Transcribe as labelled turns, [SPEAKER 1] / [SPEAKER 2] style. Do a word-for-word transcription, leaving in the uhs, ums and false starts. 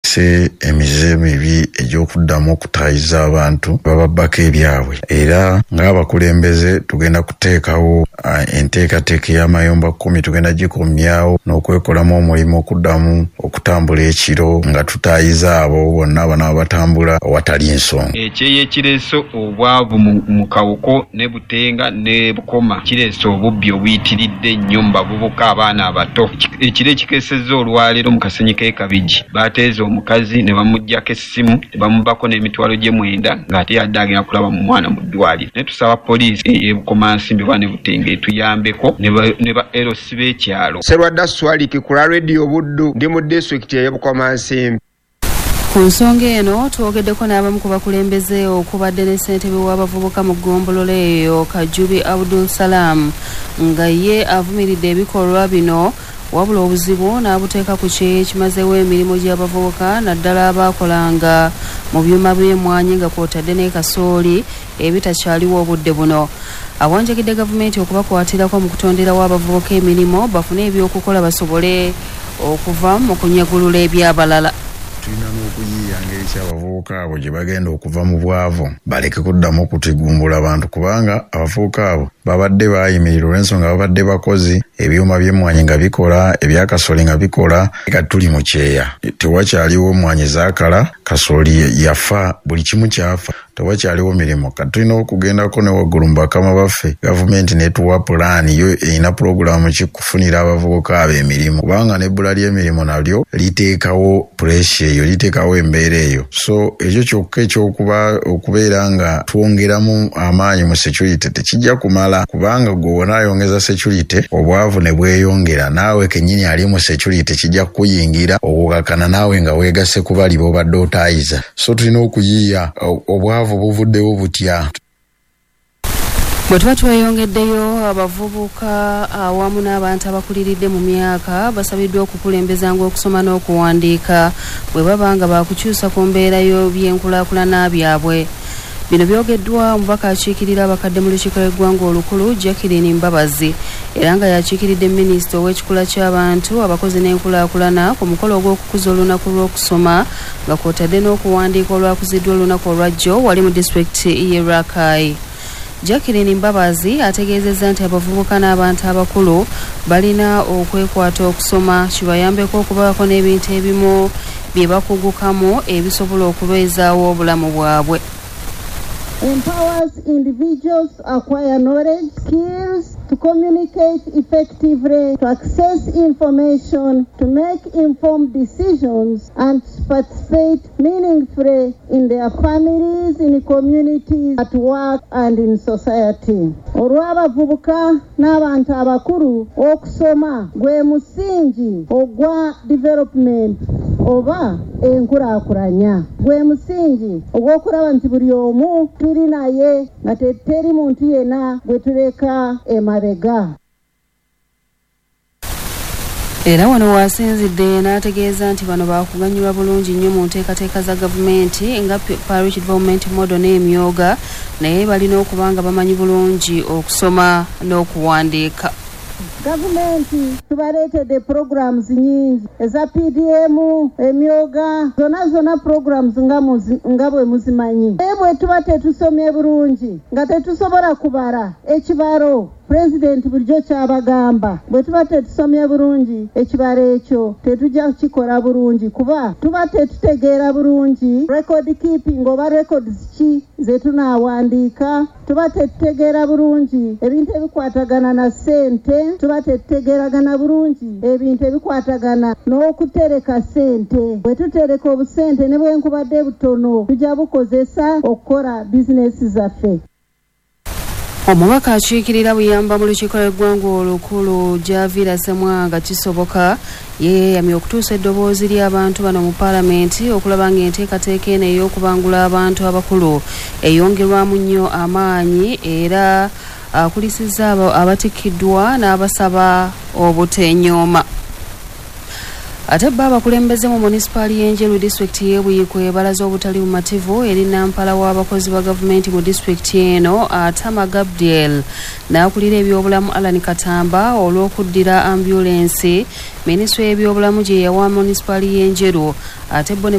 [SPEAKER 1] baleese emize mibi egy'okuddamu okutayiza abantu bababbako ebyabwe. Era ng'abakulembeze tugenda kuteekawo uh, enteekateeka y'amayumba kkumi tugenda gikomyawo n'okwekolamu omulimu okuddamu okutambula ekiro nga tutayiza abo bonna abana batambula awatali nsonga.
[SPEAKER 2] Ekyeyo ekireeso obwavu mu kawuko ne butenga ne bukoma kireese obubbi obuyitiridde nnyo mu bavubuka abaana abato. Ekiro ekikeesezza olwaleero mu kasenyi k'e Kabigi baateeza omukazi ne bamuggyako essimu ne bamubako n'emitwalo gye mwenda ng'ate yadde agenda kulaba mu mwana mu ddwaliro. Ne tusaba poliisi y'Ebukomansimbi oba ne Butenga etuyambeko ne ba L C b'ekyalo.
[SPEAKER 3] Serwadda Swaliki ku Radio Buddu ndi mu disitulikiti y'Ebukomansimbi.
[SPEAKER 4] Ku nsonga eno twogeddeko n'abamu ku bakulembeze okubadde ne ssentebe w'abavubuka mu ggombolola eyo Kajubi Abdul Salam nga ye avumiridde ebikolwa bino wabula obuzibu n'abuteeka ku kyeyo ekimazewo emirimu gy'abavubuka naddala abaakolanga mu byuma by'emmwanyi nga kw'otadde ne kasooli ebitakyaliwo obudde buno. Awanjagidde gavumenti okubakwatirako mu kutonderawo abavubuka emirimu bafune ebyokukola basobole okuva mu kunyagulula eby'abalala.
[SPEAKER 1] Tulina n'okuyiiya ngeri ki abavubuka abo gye bagenda okuva mu bwavu baleke kuddamu okutigumbula abantu kubanga abavubuka abo babadde baayimirira olw'ensonga babadde bakozi ebyuma by'emmwanyi nga bikola ebyakasooli nga bikola nga tuli mu kyeya tewakyaliwo mmwanyi zaakala kasooli yafa buli kimu kyafa tewakyaliwo mirimu kati tulina okugendako ne waggulu mu bakama baffe gavumenti netuwa pulaani yo erina pulogulaamu ki kufunira abavubuka abo emirimu kubanga n'ebbula ly'emirimu nalyo liteekawo puresha eyo liteekawo embeera eyo. So ekyo kyokka ekyokuba okubeera nga twongeramu amaanyi mu security tekijja kumala kubanga gwe wonaayongeza security obwavu ne bweyongera naawe kennyini ali mu security kijja kukuyingira okukakana naawe nga weegase ku bali b'obadde otaayiza. So tulina okuyiiya obwavu buvuddewo butya.
[SPEAKER 4] Bwe tuba tweyongeddeyo abavubuka awamu n'abantu abakuliridde mu myaka basabiddwa okukulembezanga okusoma n'okuwandiika bwe baba nga baakukyusa ku mbeera y'ebyenkulaakulana byabwe. Bino byogeddwa omubaka akiikirira abakadde mu lukiiko lw'eggwanga olukulu Jacqueline Mbabazi era nga yakiikiridde minisita ow'ekikula ky'abantu abakozi n'enkulaakulana ku mukolo ogw'okukuza olunaku lw'okusoma nga kw'otadde n'okuwandiika olwakuziddwa olunaku olwajjo wali mu disitulikiti y'e Rakai. Jacqueline Mbabazi ategeezezza nti abavubuka n'abantu abakulu balina okwekwata okusoma kibayambeko okubaako n'ebintu ebimu bye bakugukamu ebisobola okubeezaawo obulamu bwabwe.
[SPEAKER 5] Empowers individuals to acquire knowledge, skills, to communicate effectively, to access information, to make informed decisions, and to participate meaningfully in their families, in communities, at work, and in society. Olw'abavubuka n'abantu abakulu okusoma gwe musingi ogwa development oba enkulaakulanya gwe musingi ogw'okulaba nti buli omu tuli naye nga teri muntu yenna gwe tuleka emabega.
[SPEAKER 4] Era wano wasinzidde n'ategeeza nti bano baakuganyulwa bulungi nnyo mu nteekateeka za gavumenti nga Parish Development Model n'emyoga naye balina okuba nga bamanyi bulungi okusoma n'okuwandiika.
[SPEAKER 5] Gavumenti tubaleetedde programs nyingi eza P D M emyoga zona zona programs nga, muzi, nga bwe muzimanyi naye bwe tuba tetusomye bulungi nga tetusobola kubala ekibalo President bulijjo kyabagamba bwe tuba tetusomye bulungi ekibalo ekyo tetujja kukikola bulungi kuba tuba tetutegeera bulungi record keeping oba records ki ze tunaawandiika tuba tetutegeera bulungi ebintu ebikwatagana na ssente tuba tetutegeeragana bulungi ebintu ebikwatagana n'okutereka ssente bwe tutereka obusente ne bwenkubadde butono tujja bukozesa okukola bizinesi zaffe.
[SPEAKER 4] Omubaka akiikirira buyamba mu lukiiko lw'eggwanga olukulu Javira Ssemwanga kisoboka yeeyamye okutuusa eddoboozi ly'abantu bano mu paalamenti okulaba ng'enteekateeka eno ey'okubangula abantu abakulu eyongerwamu nnyo amaanyi era akulisizza abatikkiddwa n'abasaba obutenyooma. Ate bba abakulembeze mu munisipaali y'Enjeru disitulikiti y'e Buyikwe balaze obutali bumativu eri nampala w'abakozi ba gavumenti mu disitulikiti eno Atama Gabriel n'akulira ebyobulamu Alan Katamba olw'okuddira ambulensi minisitule y'ebyobulamu gye yawa munisipaali y'Enjeru ate